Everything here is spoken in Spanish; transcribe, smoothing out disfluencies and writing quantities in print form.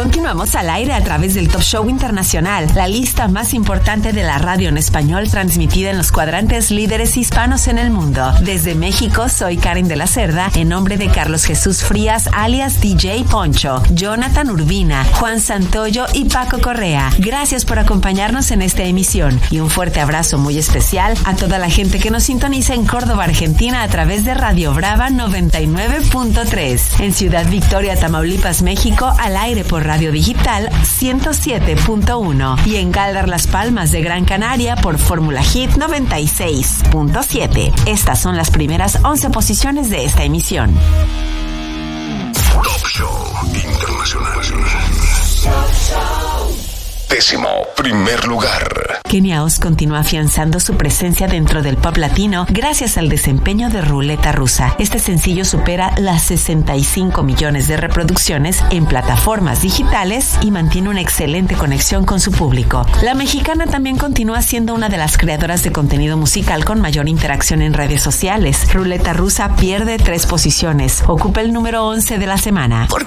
Continuamos al aire a través del Top Show Internacional, la lista más importante de la radio en español transmitida en los cuadrantes líderes hispanos en el mundo. Desde México, soy Karen de la Cerda, en nombre de Carlos Jesús Frías, alias DJ Poncho, Jonathan Urbina, Juan Santoyo y Paco Correa. Gracias por acompañarnos en esta emisión y un fuerte abrazo muy especial a toda la gente que nos sintoniza en Córdoba, Argentina a través de Radio Brava 99.3, en Ciudad Victoria, Tamaulipas, México, al aire por Radio Digital 107.1 y en Galdar, Las Palmas de Gran Canaria por Fórmula Hit 96.7. Estas son las primeras 11 posiciones de esta emisión. Top Show Internacional. 11º lugar. Kenia Oz continúa afianzando su presencia dentro del pop latino gracias al desempeño de Ruleta Rusa. Este sencillo supera las 65 millones de reproducciones en plataformas digitales y mantiene una excelente conexión con su público. La mexicana también continúa siendo una de las creadoras de contenido musical con mayor interacción en redes sociales. Ruleta Rusa pierde 3 posiciones, ocupa el número 11 de la semana.